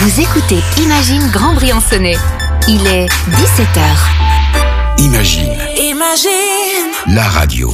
Vous écoutez Imagine Grand Briançonnais. Il est 17h. Imagine. La radio.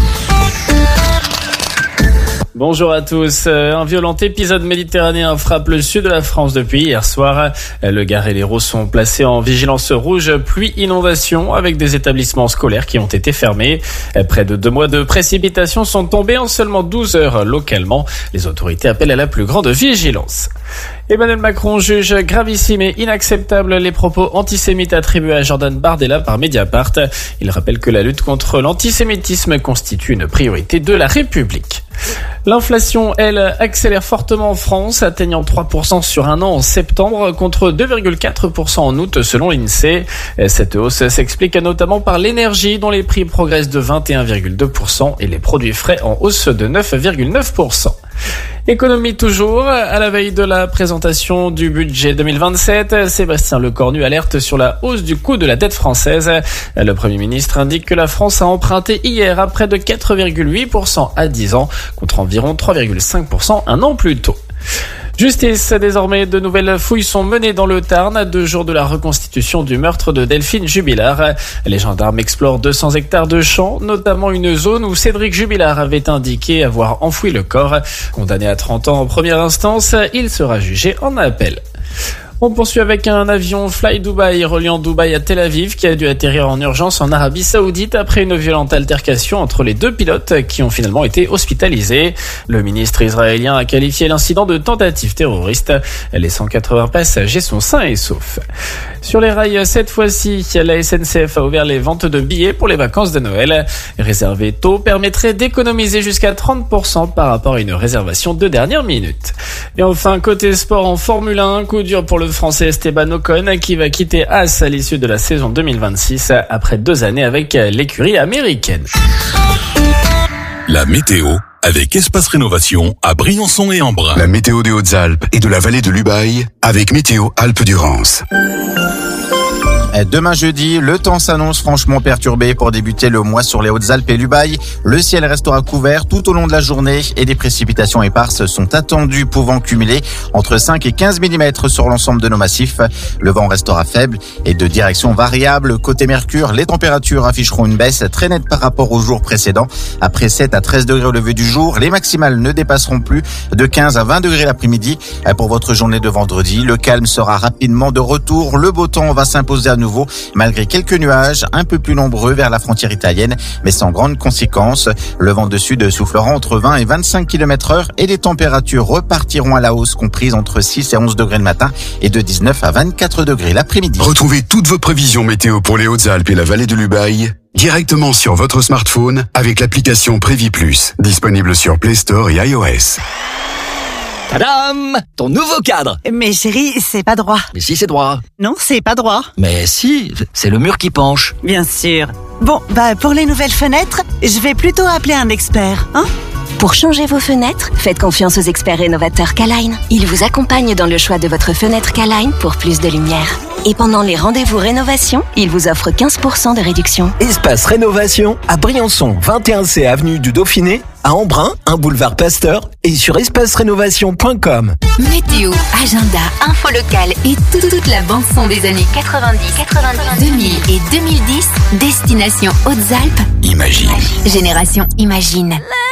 Bonjour à tous. Un violent épisode méditerranéen frappe le sud de la France depuis hier soir. Le Gard et l'Hérault sont placés en vigilance rouge pluie-inondation avec des établissements scolaires qui ont été fermés. Près de 2 mois de précipitations sont tombées en seulement 12 heures localement. Les autorités appellent à la plus grande vigilance. Emmanuel Macron juge gravissime et inacceptable les propos antisémites attribués à Jordan Bardella par Mediapart. Il rappelle que la lutte contre l'antisémitisme constitue une priorité de la République. L'inflation, elle, accélère fortement en France, atteignant 3% sur un an en septembre contre 2,4% en août selon l'INSEE. Cette hausse s'explique notamment par l'énergie dont les prix progressent de 21,2% et les produits frais en hausse de 9,9%. Économie toujours, à la veille de la présentation du budget 2027, Sébastien Lecornu alerte sur la hausse du coût de la dette française. Le Premier ministre indique que la France a emprunté hier à près de 4,8% à 10 ans, contre environ 3,5% un an plus tôt. Justice, désormais, de nouvelles fouilles sont menées dans le Tarn à 2 jours de la reconstitution du meurtre de Delphine Jubilard. Les gendarmes explorent 200 hectares de champs, notamment une zone où Cédric Jubilard avait indiqué avoir enfoui le corps. Condamné à 30 ans en première instance, il sera jugé en appel. On poursuit avec un avion Fly Dubai reliant Dubaï à Tel Aviv qui a dû atterrir en urgence en Arabie Saoudite après une violente altercation entre les 2 pilotes qui ont finalement été hospitalisés. Le ministre israélien a qualifié l'incident de tentative terroriste. Les 180 passagers sont sains et saufs. Sur les rails, cette fois-ci, la SNCF a ouvert les ventes de billets pour les vacances de Noël. Réserver tôt permettrait d'économiser jusqu'à 30% par rapport à une réservation de dernière minute. Et enfin, côté sport en Formule 1, coup dur pour le Français Esteban Ocon qui va quitter Haas à l'issue de la saison 2026 après 2 années avec l'écurie américaine. La météo avec Espace Rénovation à Briançon et Embrun. La météo des Hautes-Alpes et de la vallée de l'Ubaye avec Météo Alpes-Durance. Demain jeudi, le temps s'annonce franchement perturbé pour débuter le mois sur les Hautes-Alpes et l'Ubaye. Le ciel restera couvert tout au long de la journée et des précipitations éparses sont attendues pouvant cumuler entre 5 et 15 mm sur l'ensemble de nos massifs. Le vent restera faible et de direction variable. Côté Mercure, les températures afficheront une baisse très nette par rapport aux jours précédents. Après 7 à 13 degrés au lever du jour, les maximales ne dépasseront plus de 15 à 20 degrés l'après-midi. Pour votre journée de vendredi, le calme sera rapidement de retour. Le beau temps va s'imposer à nouveau, malgré quelques nuages un peu plus nombreux vers la frontière italienne, mais sans grande conséquence. Le vent de sud soufflera entre 20 et 25 km/h et les températures repartiront à la hausse, comprises entre 6 et 11 degrés le matin et de 19 à 24 degrés l'après-midi. Retrouvez toutes vos prévisions météo pour les Hautes-Alpes et la vallée de l'Ubaye directement sur votre smartphone avec l'application Prévi Plus, disponible sur Play Store et iOS. Tadam! Ton nouveau cadre! Mais chérie, c'est pas droit. Mais si, c'est droit. Non, c'est pas droit. Mais si, c'est le mur qui penche. Bien sûr. Bon, pour les nouvelles fenêtres, je vais plutôt appeler un expert, hein? Pour changer vos fenêtres, faites confiance aux experts rénovateurs K-Line. Ils vous accompagnent dans le choix de votre fenêtre K-Line pour plus de lumière. Et pendant les rendez-vous rénovation, ils vous offrent 15% de réduction. Espace Rénovation à Briançon, 21C avenue du Dauphiné, à Embrun, un boulevard Pasteur et sur espacerénovation.com. Météo, agenda, info locale et toute la bande-son des années 90, 2000 et 2010, destination Hautes-Alpes. Imagine. Génération Imagine.